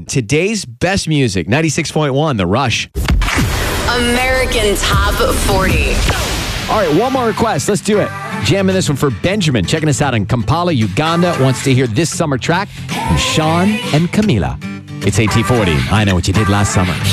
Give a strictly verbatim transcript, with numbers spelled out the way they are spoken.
on today's best music, ninety-six point one, The Rush. American Top forty. All right, one more request. Let's do it. Jamming this one for Benjamin, checking us out in Kampala, Uganda. Wants to hear this summer track from Sean and Camila. It's A T forty. I Know What You Did Last Summer.